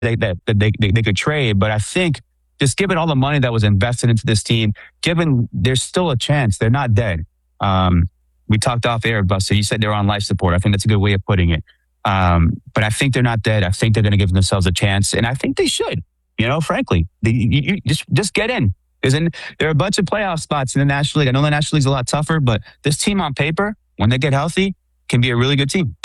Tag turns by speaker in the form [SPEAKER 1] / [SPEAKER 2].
[SPEAKER 1] they could trade. But I think just given all the money that was invested into this team, given there's still a chance, they're not dead. We talked off air, Buster. You said they're on life support. I think that's a good way of putting it. But I think they're not dead. I think they're going to give themselves a chance, and I think they should. Frankly, you just get in. There are a bunch of playoff spots in the National League. I know the National League's a lot tougher, but this team on paper, when they get healthy, can be a really good team.